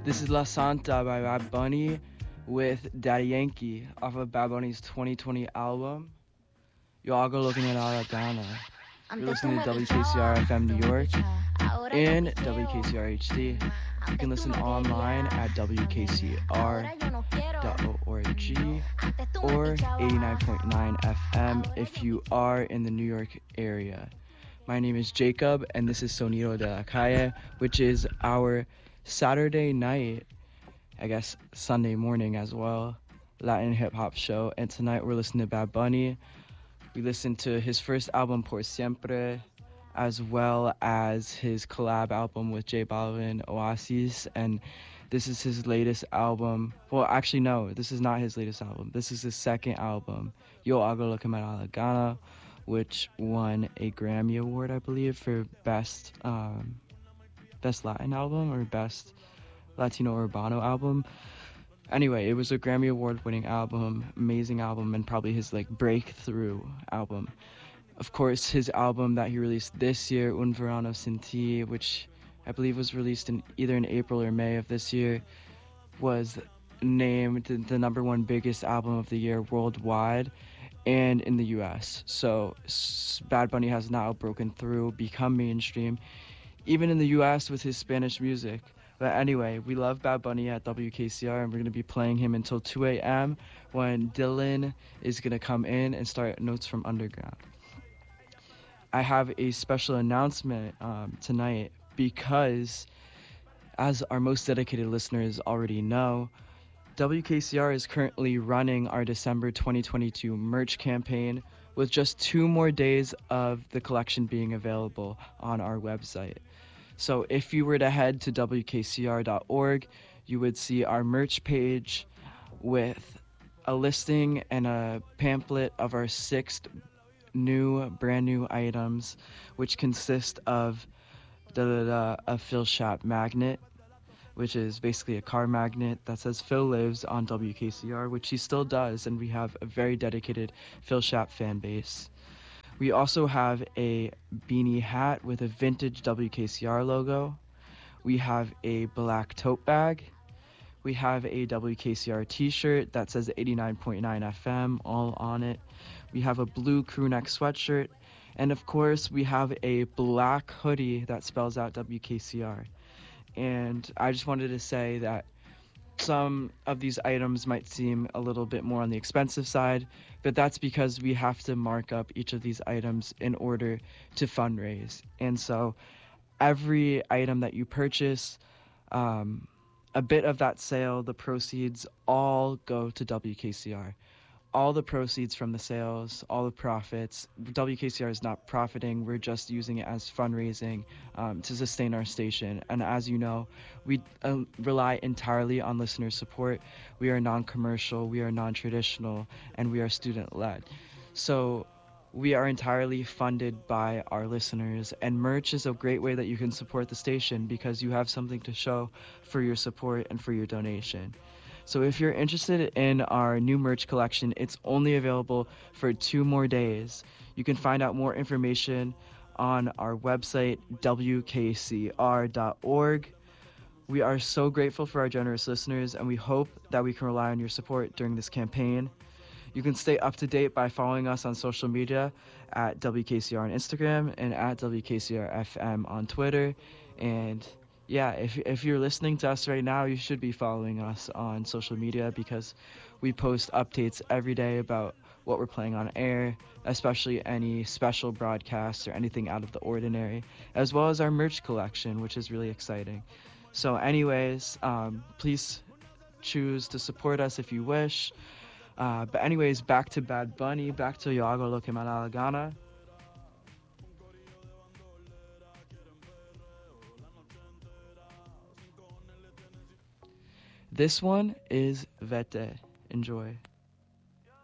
This is La Santa by Bad Bunny with Daddy Yankee off of Bad Bunny's 2020 album. Y'all go looking at all Ghana. You're listening to WKCR FM New York and WKCR HD. You can listen online at WKCR.org or 89.9 FM if you are in the New York area. My name is Jacob, and this is Sonido de la Calle, which is our Saturday night, I guess Sunday morning as well, Latin hip-hop show. And tonight we're listening to Bad Bunny. We listened to his first album, Por Siempre, as well as his collab album with J Balvin, Oasis. And this is his latest album. Well, actually, no, this is not his latest album. This is his second album, Yo Hago Lo Que Me Da La Gana, which won a Grammy Award, I believe, for Best Latin Album or Best Latino Urbano Album. Anyway, it was a Grammy Award-winning album, amazing album, and probably his breakthrough album. Of course, his album that he released this year, Un Verano Sin Ti, which I believe was released either in April or May of this year, was named the number one biggest album of the year worldwide and in the US. So Bad Bunny has now broken through, become mainstream, even in the US with his Spanish music. But anyway, we love Bad Bunny at WKCR, and we're going to be playing him until 2 a.m. when Dylan is going to come in and start Notes from Underground. I have a special announcement tonight because, as our most dedicated listeners already know, WKCR is currently running our December 2022 merch campaign with just 2 more days of the collection being available on our website. So if you were to head to WKCR.org, you would see our merch page with a listing and a pamphlet of our 6 brand new items, which consist of a Phil Shap magnet, which is basically a car magnet that says Phil lives on WKCR, which he still does, and we have a very dedicated Phil Shap fan base. We also have a beanie hat with a vintage WKCR logo. We have a black tote bag. We have a WKCR t-shirt that says 89.9 FM all on it. We have a blue crew neck sweatshirt. And of course, we have a black hoodie that spells out WKCR. And I just wanted to say that some of these items might seem a little bit more on the expensive side, but that's because we have to mark up each of these items in order to fundraise. And so every item that you purchase, a bit of that sale, the proceeds all go to WKCR. All the proceeds from the sales, all the profits, WKCR is not profiting. We're just using it as fundraising to sustain our station. And as you know, we rely entirely on listener support. We are non-commercial, we are non-traditional, and we are student-led. So we are entirely funded by our listeners, and merch is a great way that you can support the station because you have something to show for your support and for your donation. So if you're interested in our new merch collection, it's only available for 2 more days. You can find out more information on our website, WKCR.org. We are so grateful for our generous listeners, and we hope that we can rely on your support during this campaign. You can stay up to date by following us on social media at WKCR on Instagram and at WKCR FM on Twitter. And yeah, if you're listening to us right now, you should be following us on social media because we post updates every day about what we're playing on air, especially any special broadcasts or anything out of the ordinary, as well as our merch collection, which is really exciting. So anyways, please choose to support us if you wish. But anyways, back to Bad Bunny, back to Yo Hago Lo Que Me Da La Gana. This one is Vete. Enjoy.